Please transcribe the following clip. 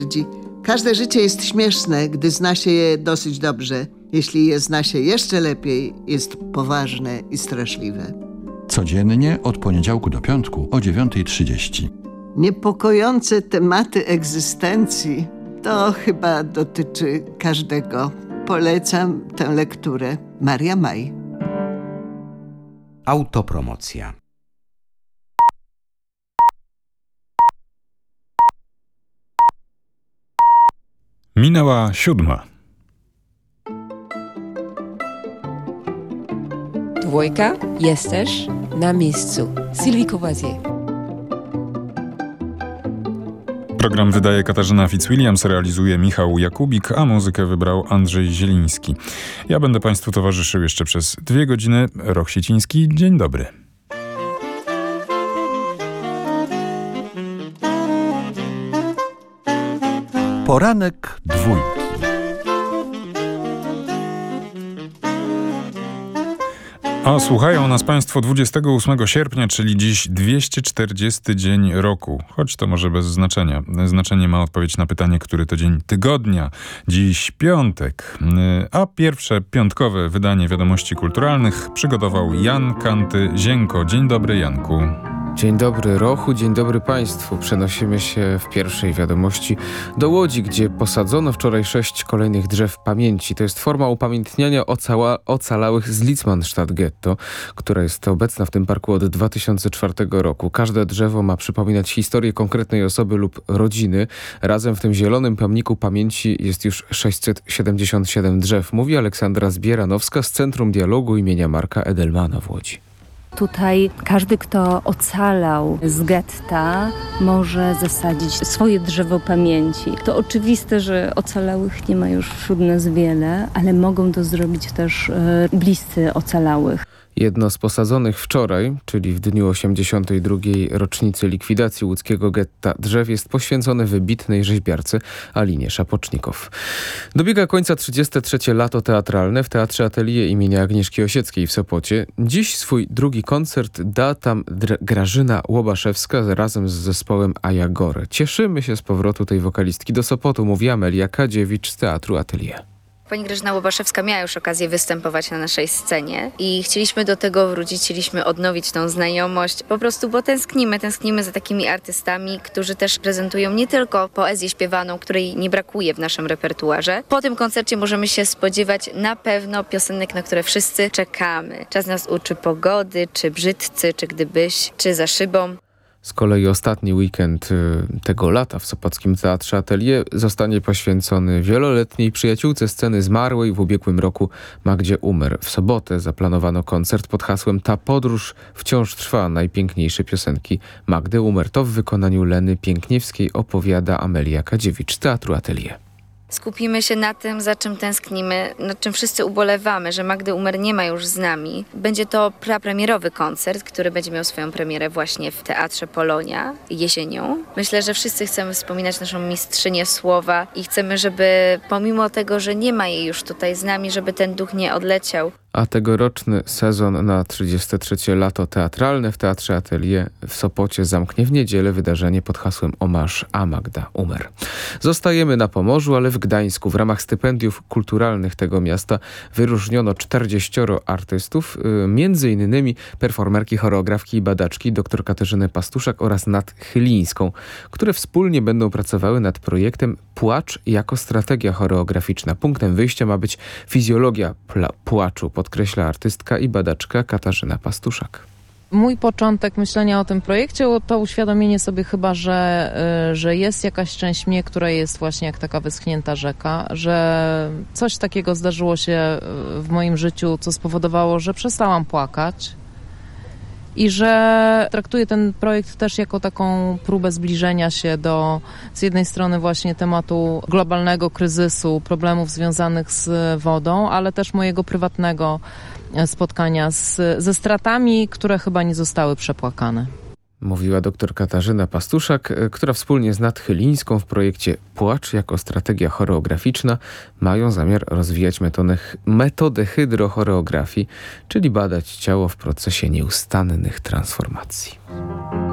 Każde życie jest śmieszne, gdy zna się je dosyć dobrze. Jeśli je zna się jeszcze lepiej, jest poważne i straszliwe. Codziennie od poniedziałku do piątku o 9:30. Niepokojące tematy egzystencji to chyba dotyczy każdego. Polecam tę lekturę. Maria Maj. Autopromocja. Minęła 7. Dwójka, jesteś na miejscu. Sylwii Courvoisier. Program wydaje Katarzyna Fitzwilliams, realizuje Michał Jakubik, a muzykę wybrał Andrzej Zieliński. Ja będę Państwu towarzyszył jeszcze przez 2 godziny. Roch Sieciński, dzień dobry. Poranek dwójki. A słuchają nas Państwo 28 sierpnia, czyli dziś 240 dzień roku. Choć to może bez znaczenia. Znaczenie ma odpowiedź na pytanie, który to dzień tygodnia. Dziś piątek. A pierwsze piątkowe wydanie Wiadomości Kulturalnych przygotował Jan Kanty-Zienko. Dzień dobry, Janku. Dzień dobry Rochu, dzień dobry Państwu. Przenosimy się w pierwszej wiadomości do Łodzi, gdzie posadzono wczoraj 6 kolejnych drzew pamięci. To jest forma upamiętniania ocalałych z Litzmannstadt Getto, która jest obecna w tym parku od 2004 roku. Każde drzewo ma przypominać historię konkretnej osoby lub rodziny. Razem w tym zielonym pomniku pamięci jest już 677 drzew, mówi Aleksandra Zbieranowska z Centrum Dialogu imienia Marka Edelmana w Łodzi. Tutaj każdy, kto ocalał z getta, może zasadzić swoje drzewo pamięci. To oczywiste, że ocalałych nie ma już wśród nas wiele, ale mogą to zrobić też bliscy ocalałych. Jedno z posadzonych wczoraj, czyli w dniu 82. rocznicy likwidacji łódzkiego getta drzew jest poświęcone wybitnej rzeźbiarce Alinie Szapocznikow. Dobiega końca 33. lato teatralne w Teatrze Atelier imienia Agnieszki Osieckiej w Sopocie. Dziś swój drugi koncert da tam Grażyna Łobaszewska razem z zespołem Ajagore. Cieszymy się z powrotu tej wokalistki do Sopotu, mówi Amelia Kadziewicz z Teatru Atelier. Pani Grażyna Łobaszewska miała już okazję występować na naszej scenie i chcieliśmy do tego wrócić, chcieliśmy odnowić tą znajomość, po prostu, bo tęsknimy za takimi artystami, którzy też prezentują nie tylko poezję śpiewaną, której nie brakuje w naszym repertuarze. Po tym koncercie możemy się spodziewać na pewno piosenek, na które wszyscy czekamy. Czas nas uczy pogody, czy brzydcy, czy gdybyś, czy za szybą. Z kolei ostatni weekend tego lata w Sopockim Teatrze Atelier zostanie poświęcony wieloletniej przyjaciółce sceny zmarłej w ubiegłym roku Magdzie Umer. W sobotę zaplanowano koncert pod hasłem Ta podróż wciąż trwa. Najpiękniejsze piosenki Magdy Umer. To w wykonaniu Leny Piękniewskiej opowiada Amelia Kadziewicz z Teatru Atelier. Skupimy się na tym, za czym tęsknimy, nad czym wszyscy ubolewamy, że Magdy Umer nie ma już z nami. Będzie to prapremierowy koncert, który będzie miał swoją premierę właśnie w Teatrze Polonia jesienią. Myślę, że wszyscy chcemy wspominać naszą mistrzynię słowa i chcemy, żeby pomimo tego, że nie ma jej już tutaj z nami, żeby ten duch nie odleciał. A tegoroczny sezon na 33. lato teatralne w Teatrze Atelier w Sopocie zamknie w niedzielę wydarzenie pod hasłem Omarz a Magda Umer. Zostajemy na Pomorzu, ale w Gdańsku. W ramach stypendiów kulturalnych tego miasta wyróżniono 40 artystów, między innymi performerki, choreografki i badaczki dr Katarzynę Pastuszak oraz Nat Chylińską, które wspólnie będą pracowały nad projektem Płacz jako strategia choreograficzna. Punktem wyjścia ma być fizjologia płaczu, podkreśla artystka i badaczka Katarzyna Pastuszak. Mój początek myślenia o tym projekcie to uświadomienie sobie chyba, że jest jakaś część mnie, która jest właśnie jak taka wyschnięta rzeka, że coś takiego zdarzyło się w moim życiu, co spowodowało, że przestałam płakać i że traktuję ten projekt też jako taką próbę zbliżenia się do z jednej strony właśnie tematu globalnego kryzysu, problemów związanych z wodą, ale też mojego prywatnego spotkania ze stratami, które chyba nie zostały przepłakane. Mówiła dr Katarzyna Pastuszak, która wspólnie z Nat Chylińską w projekcie Płacz jako strategia choreograficzna mają zamiar rozwijać metodę hydrochoreografii, czyli badać ciało w procesie nieustannych transformacji.